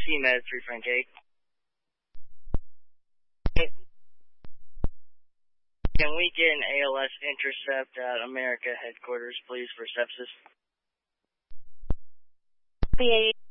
CMed 3 Frank 8. Can we get an ALS intercept at America headquarters, please, for sepsis? The